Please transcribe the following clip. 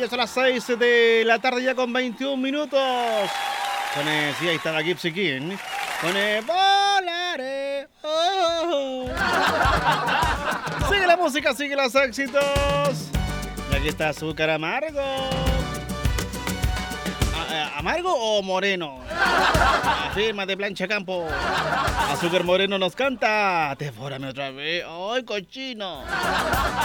señores, a las 6 de la tarde ya con 21 minutos. Sí, ahí está la Gypsy King. Volaré. Oh. Sigue la música, sigue los éxitos. Y aquí está Azúcar Amargo. ¿Amargo o moreno? Afirma de Plancha Campo. Azúcar Moreno nos canta. Devórame otra vez. ¡Ay, cochino!